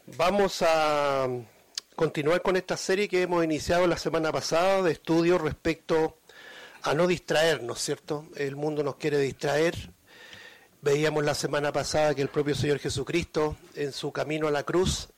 Vamos a continuar con esta serie que hemos iniciado la semana pasada de estudios respecto a no distraernos, ¿cierto? El mundo nos quiere distraer. Veíamos la semana pasada que el propio Señor Jesucristo, en su camino a la cruz,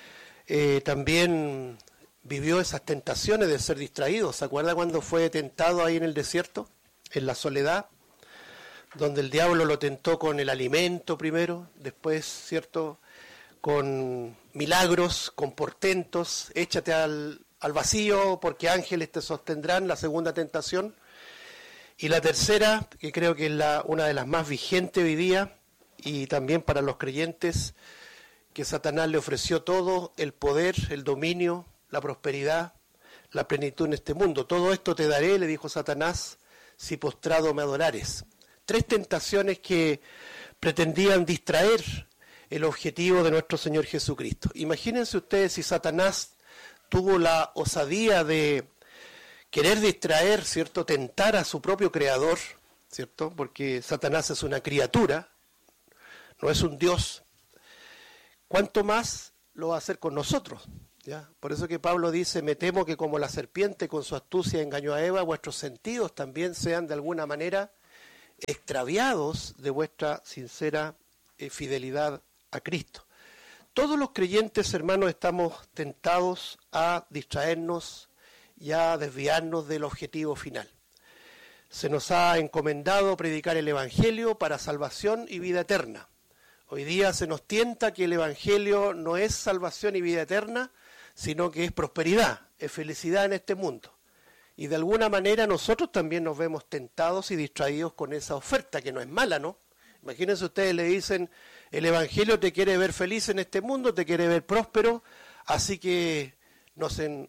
también vivió esas tentaciones de ser distraído. ¿Se acuerda cuando fue tentado ahí en el desierto, en la soledad? Donde el diablo lo tentó con el alimento primero, después, ¿cierto?, con milagros, con portentos, échate al vacío porque ángeles te sostendrán, la segunda tentación. Y la tercera, que creo que es una de las más vigentes hoy día, y también para los creyentes, que Satanás le ofreció todo, el poder, el dominio, la prosperidad, la plenitud en este mundo. Todo esto te daré, le dijo Satanás, si postrado me adorares. 3 tentaciones que pretendían distraer el objetivo de nuestro Señor Jesucristo. Imagínense ustedes si Satanás tuvo la osadía de querer distraer, ¿cierto?, tentar a su propio creador, ¿cierto?, porque Satanás es una criatura, no es un Dios. ¿Cuánto más lo va a hacer con nosotros? ¿Ya? Por eso que Pablo dice, me temo que como la serpiente con su astucia engañó a Eva, vuestros sentidos también sean de alguna manera extraviados de vuestra sincera fidelidad a Cristo. Todos los creyentes, hermanos, estamos tentados a distraernos y a desviarnos del objetivo final. Se nos ha encomendado predicar el Evangelio para salvación y vida eterna. Hoy día se nos tienta que el Evangelio no es salvación y vida eterna, sino que es prosperidad, es felicidad en este mundo. Y de alguna manera nosotros también nos vemos tentados y distraídos con esa oferta, que no es mala, ¿no? Imagínense ustedes, le dicen, el Evangelio te quiere ver feliz en este mundo, te quiere ver próspero, así que nos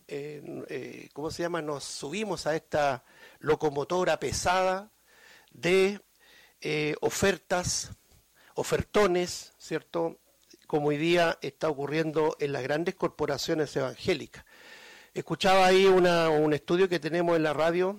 subimos a esta locomotora pesada de ofertas, ofertones, ¿cierto?, como hoy día está ocurriendo en las grandes corporaciones evangélicas. Escuchaba ahí un estudio que tenemos en la radio,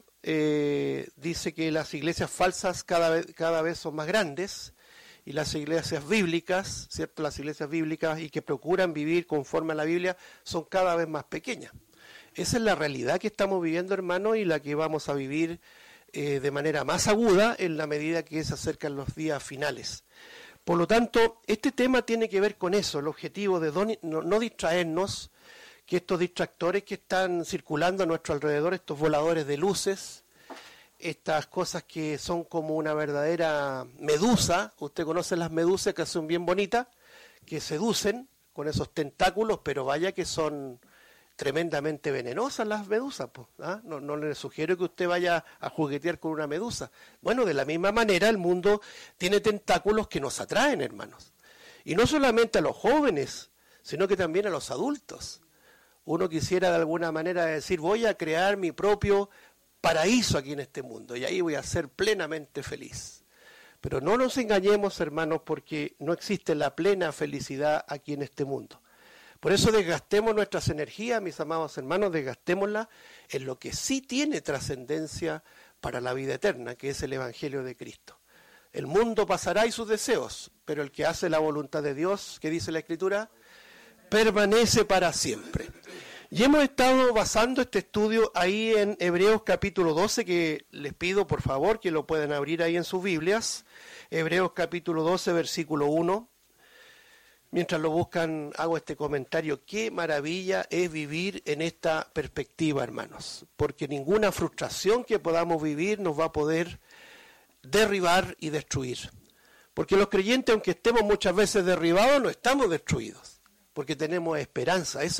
dice que las iglesias falsas cada vez son más grandes, y las iglesias bíblicas, ¿cierto?, las iglesias bíblicas y que procuran vivir conforme a la Biblia son cada vez más pequeñas. Esa es la realidad que estamos viviendo, hermanos, y la que vamos a vivir de manera más aguda en la medida que se acercan los días finales. Por lo tanto, este tema tiene que ver con eso, el objetivo de no distraernos, que estos distractores que están circulando a nuestro alrededor, estos voladores de luces, estas cosas que son como una verdadera medusa, usted conoce las medusas que son bien bonitas, que seducen con esos tentáculos, pero vaya que son tremendamente venenosas las medusas, pues, ¿ah? No le sugiero que usted vaya a juguetear con una medusa. Bueno, de la misma manera el mundo tiene tentáculos que nos atraen, hermanos. Y no solamente a los jóvenes, sino que también a los adultos. Uno quisiera de alguna manera decir, voy a crear mi propio paraíso aquí en este mundo y ahí voy a ser plenamente feliz. Pero no nos engañemos, hermanos, porque no existe la plena felicidad aquí en este mundo. Por eso desgastemos nuestras energías, mis amados hermanos, desgastémoslas en lo que sí tiene trascendencia para la vida eterna, que es el Evangelio de Cristo. El mundo pasará y sus deseos, pero el que hace la voluntad de Dios, ¿qué dice la Escritura?, permanece para siempre. Y hemos estado basando este estudio ahí en Hebreos capítulo 12, que les pido por favor que lo puedan abrir ahí en sus Biblias. Hebreos capítulo 12, versículo 1. Mientras lo buscan, hago este comentario. Qué maravilla es vivir en esta perspectiva, hermanos, porque ninguna frustración que podamos vivir nos va a poder derribar y destruir. Porque los creyentes, aunque estemos muchas veces derribados, no estamos destruidos, porque tenemos esperanza. Esa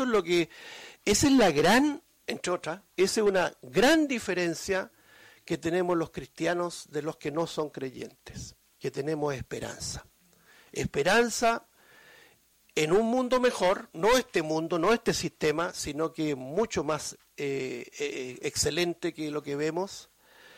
es la gran, entre otras, esa es una gran diferencia que tenemos los cristianos de los que no son creyentes, que tenemos esperanza. Esperanza en un mundo mejor, no este mundo, no este sistema, sino que mucho más excelente que lo que vemos.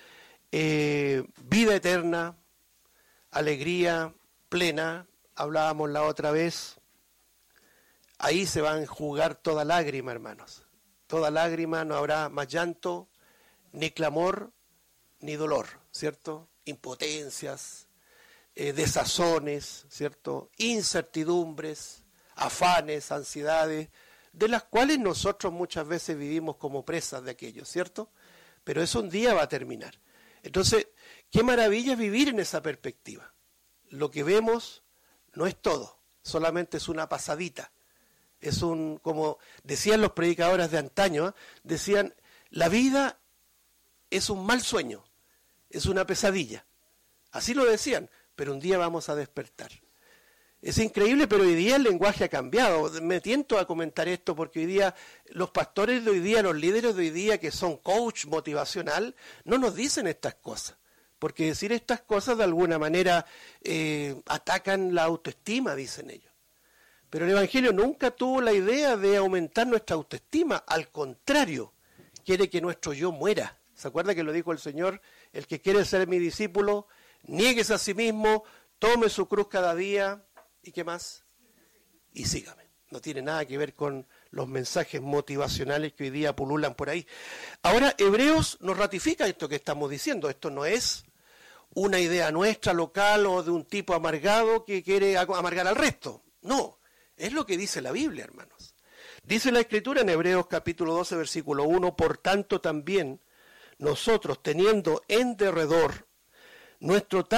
Vida eterna, alegría plena, hablábamos la otra vez. Ahí se va a enjugar toda lágrima, hermanos. Toda lágrima, no habrá más llanto, ni clamor, ni dolor, ¿cierto? Impotencias, desazones, ¿cierto? Incertidumbres, afanes, ansiedades, de las cuales nosotros muchas veces vivimos como presas de aquello, ¿cierto? Pero eso un día va a terminar. Entonces, qué maravilla vivir en esa perspectiva. Lo que vemos no es todo, solamente es una pasadita. Es como decían los predicadores de antaño, decían, la vida es un mal sueño, es una pesadilla. Así lo decían, pero un día vamos a despertar. Es increíble, pero hoy día el lenguaje ha cambiado. Me tiento a comentar esto porque hoy día los pastores de hoy día, los líderes de hoy día que son coach motivacional, no nos dicen estas cosas. Porque decir estas cosas de alguna manera atacan la autoestima, dicen ellos. Pero el Evangelio nunca tuvo la idea de aumentar nuestra autoestima. Al contrario, quiere que nuestro yo muera. ¿Se acuerda que lo dijo el Señor? El que quiere ser mi discípulo, niéguese a sí mismo, tome su cruz cada día. ¿Y qué más? Y sígame. No tiene nada que ver con los mensajes motivacionales que hoy día pululan por ahí. Ahora, Hebreos nos ratifica esto que estamos diciendo. Esto no es una idea nuestra local o de un tipo amargado que quiere amargar al resto. No, es lo que dice la Biblia, hermanos. Dice la Escritura en Hebreos capítulo 12, versículo 1, por tanto también nosotros, teniendo en derredor nuestro